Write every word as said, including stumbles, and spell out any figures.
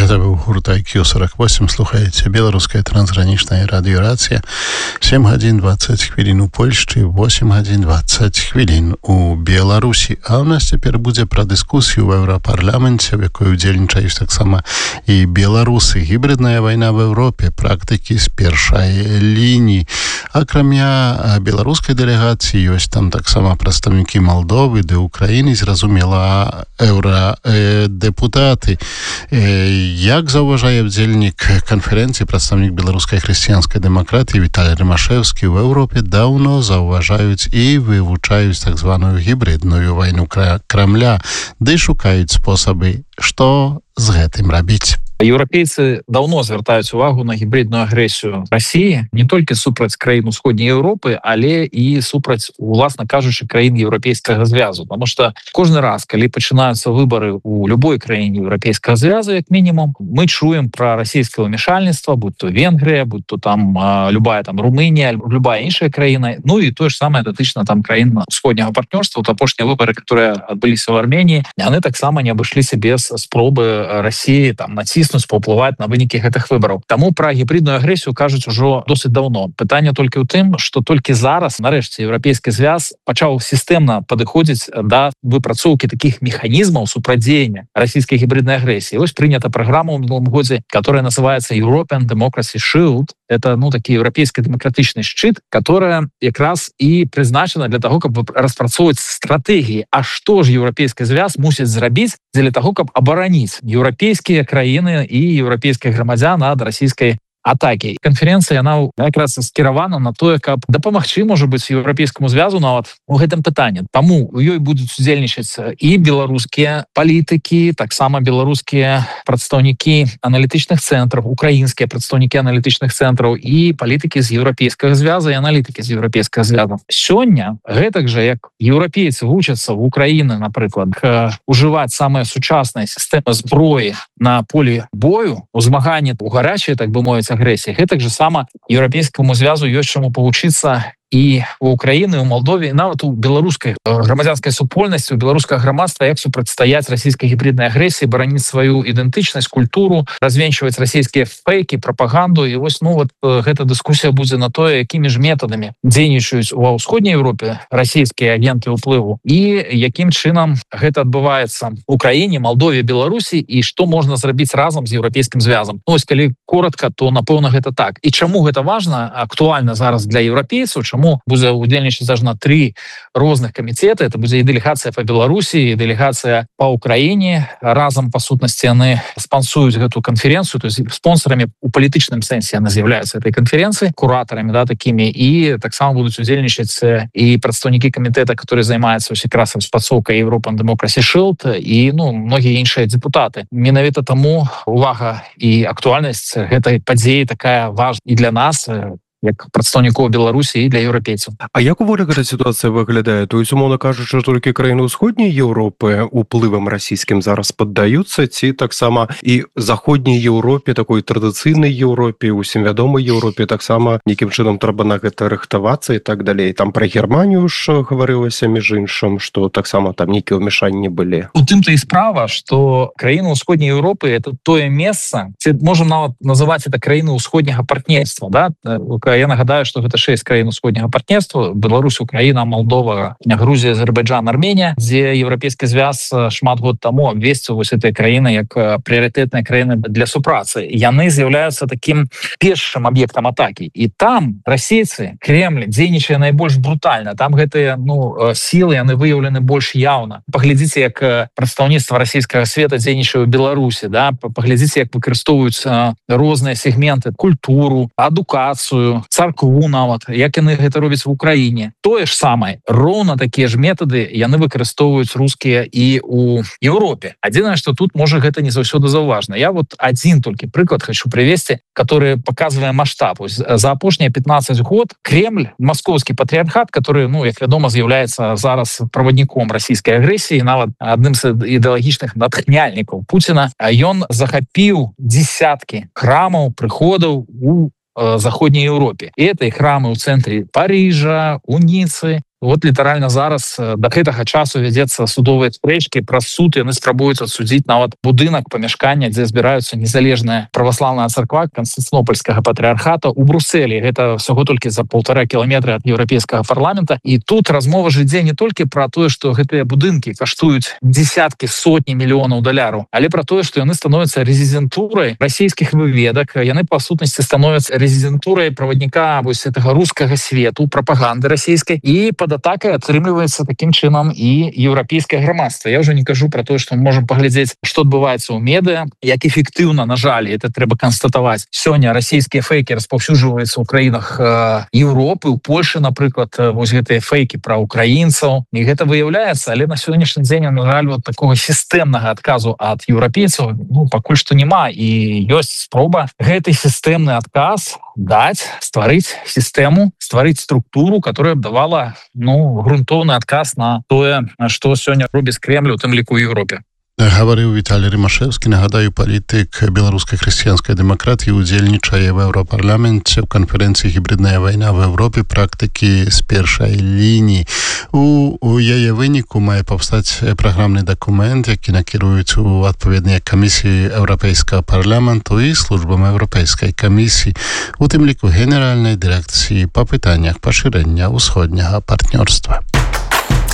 Гэта быў гурт ай кью сорок восемь. Слухаеце беларуская трансгранічная радыёрацыя. сем гадзін двадцать хвілін у Польшчы, восемь гадзін двадцать хвілін у Беларусі. А ў нас цяпер будзе пра дыскусію ў Еўрапарламенце, в якой удзельнічаюць таксама і беларусы. Гібридная вайна в Еўропе, практыкі з першай лініі. Акрамя беларускай дэлегацыі ёсць там таксама прадстаўнікі Малдовы ды Украіны, зразумела, еўрадэпутаты. Як заўважае удзельнік канферэнцыі прадстаўнік беларускай хрысціянскай дэмакратыі Віталій Рымашэўскі, в Еўропе даўно заўважаюць і вывучаюць так званую гібридную вайну Крамля, ды шукаюць спосабы, што з гэтым рабіць. Еўрапейцы даўно звяртаюць увагу на гібридную агрэсію Расіі не толькі супраць краін усходняй Еўропы, але і супраць, уласна кажучы, краін еўрапейскага звязу. Потому что кожны раз, калі пачынаюцца выбары ў любой краіне еўрапейскага звязу, як мінімум, мы чуем пра расійскае ўмешальніцтва, будь то Венгрыя, будь то там а, любая там Румынія, любая іншая краіна, ну і тое ж самае датычна там краін усходняга партнёрства. Вот апошнія выбары, которые адбыліся ў Арменіі, яны таксама не абышліся без спробы Расіі там націснуць, паўплываць на вынікі гэтых выбараў. Таму пра гібридную агрэсію кажуць ужо досыць даўно. Пытанне толькі ў тым, што толькі зараз, нарэшце, еўрапейскі звяз пачаў сістэмна падыходзіць да выпрацоўкі такіх механізмаў супрацьдзеяння расійскай гібриднай агрэсіі. Вось прынята праграма ў мінулым годзе, которая называется European Democracy Shield. Это, ну, такі еўрапейскі дэмакратычны шчыт, которая якраз і прызначана для таго, каб распрацоўваць стратэгіі. А што ж еўрапейскі звяз мусіць зрабіць дзеля таго, каб абараніць еўрапейскія краіны і еўрапейскіх грамадзян ад расійскай атакі. Канферэнцыя, яна якраз скіравана на тое, каб дапамагчы, можа быць, еўрапейскаму звязу нават у гэтым пытанні. Таму у ёй будуць удзельнічаць і беларускія палітыкі, таксама беларускія прадстаўнікі аналітычных цэнтраў, украінскія прадстаўнікі аналітычных цэнтраў і палітыкі з еўрапейскага звяза і аналітыкі з еўрапейскага звяза. Сёння гэтак жа, як еўрапейцы вучацца ў Украіны, напрыклад, ужываць самыя сучасныя сістэмы зброі на полі бою, у змаганні у гарачай, так бы мовіць, агрэсіі. Гэтак же сама еўрапейскаму звязу ёсць чаму павучыцца і у Украіны, у Малдове, нават у беларускай грамадзянскай супольнасці, у беларускага грамадства, як супрацьстаяць расійскай гібриднай агрэсіі, бараніць сваю ідэнтычнасць, культуру, развенчваць расійскія фейкі, прапаганду. І вось, ну, вот гэта дыскусія будзе на тое, якімі ж метадамі дзейнічаюць ва ўсходняй Еўропе расійскія агенты ўплыву і якім чынам гэта адбываецца ў Украіне, Малдове, Беларусі і што можна зрабіць разам з еўрапейскім звязам. Ну, ось, калі коротка, то, напэўна, гэта так. І чаму гэта важна, актуальна зараз для еўрапейцаў, чаму будзе удзельнічаць ажно тры розных камітэты. Это будзе і дэлегацыя па Беларусі, і дэлегацыя па Украіне. Разам, па сутнасці, яны спансуюць гэту канферэнцыю, то есть спонсорамі у палітычным сэнсе яны з'яўляюцца этой канферэнцыі, куратарамі, да, такімі, і таксама будуць удзельнічаць і прадстаўнікі камітэта, которые займаюцца якраз распрацоўкай European Democracy Shield, і, ну, многія іншыя депутаты. Менавіта таму увага і актуальнасць гэтай падзеі такая важная і для нас, як прадстаўнікоў Беларусі і для еўрапейцаў. А як увогуле гэта сітуацыя выглядае? То есть, умоўна кажучы, толькі краіны ўсходняй Еўропы уплывам расійскім зараз паддаюцца, ці таксама і заходняй Еўропе, такой традыцыйнай Еўропе, усім вядомай Еўропе, таксама нейкім чынам трэба на гэта рыхтавацца і так далей. Там пра Германію ж гаварылася, між іншым, што таксама там нейкія ўмяшанні былі. У тым-то і справа, што краіны ўсходняй Еўропы — это тое месца, ці можам нават называць это краіны ўсходняга партнерства, да? Я нагадаю, што гэта шэсць краін усходняга партнерства: Беларусь, Украіна, Молдова, Грузія, Азербайджан, Арменія, дзе еўрапейскі звяз шмат год таму абвесціў вось этой краіны як прыярытэтныя краіны для супрацы. Яны з'яўляюцца такім першым аб'ектам атакі. І там расейцы, Кремль, дзейнічае найбольш брутальна. Там гэтыя, ну, сілы, яны выяўлены больш яўна. Паглядзіце, як прадстаўніцтва расійскага света дзейнічае ў Беларусі, да? Паглядзіце, як выкарыстоўваюць розныя сегменты, культуру, адукацыю, царкву нават, як яны гэта робяць в Украіне. Тое ж самае, роўна такія ж метады яны выкарыстоўваюць рускія і ў Еўропе. Адзінае, што тут можа гэта не заўсёды заўважна. Я вот адзін толькі прыклад хочу прывесці, который паказвае маштаб. За апошнія пятнаццаць год Кремль, маскоўскі патрыархат, который, ну, як вядома, з'яўляецца зараз правадніком расійскай агрэсіі, нават адным з ідэалагічных натхняльнікаў Пуціна, ён захапіў дзесяткі храмаў, прыходаў у заходняй Еўропе. І это і храмы ў цэнтры Парижа, у Ніцы, вот літаральна зараз да гэтага часу вядзецца судовыя спрэчкі праз суд, яны спрабуюць адсудзіць нават будынак памяшкання, дзе збіраюцца незалежная праваслаўная царква Канстанцінопольскага патрыархата у Брусэлі. Гэта всяго толькі за полтора кіламетра ад еўрапейскага парламента. І тут размова ж ідзе не толькі пра тое, што гэтыя будынкі каштуюць десяткі, сотні мільёнаў даляраў, але пра тое, што яны становяцца резідэнтурай расійскіх выведак, яны па сутнасці становяцца резідэнтурай правадніка вось гэтага рускага свету, прапаганды расійскай, і пад атакай атрымліваецца такім чынам і еўрапейскае грамадства. Я ўжо не кажу пра тое, што мы можам паглядзець, што адбываецца ў медыа, як эфектыўна, на жаль, это трэба канстатаваць. Сёння расійскія фейкі распаўсюджваюцца ў краінах э, Еўропы, у Польшы, напрыклад, вось гэтыя фейкі пра украінцаў. І гэта выяўляецца, але на сённяшні дзень, на жаль, вот такога сістэмнага адказу ад еўрапейцаў, ну, пакуль што няма. І ёсць спроба гэты сістэмны адказ даць, стварыць сістэму, стварыць структуру, которая б давала, ну, грунтоўны адказ на тое, што сёння робіць Кремль, у тым ліку ў Еўропе. Гаварыў Віталій Рымашэўскі. Нагадаю, палітык беларускай хрысціянскай дэмакратыі удзельнічае в Еўропарламенце ў канферэнцыі «Гібридная вайна в Еўропе. Практыкі з першай лініі». У, у яе выніку мае паўстаць праграмны дакумент, які накіруюць у адпаведныя камісіі Еўрапейскага парламенту і службам Еўрапейскай камісіі, у тым ліку генеральнай дырэкцыі па пытаннях пашырэння ўсходняга партнёрства.